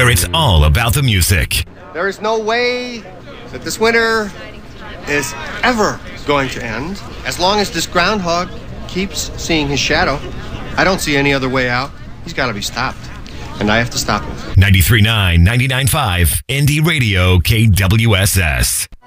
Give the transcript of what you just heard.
where it's all about the music. There is no way that this winter is ever going to end. As long as this groundhog keeps seeing his shadow, I don't see any other way out. He's got to be stopped, and I have to stop him. 93.9, 99.5, Indie Radio, KWSS.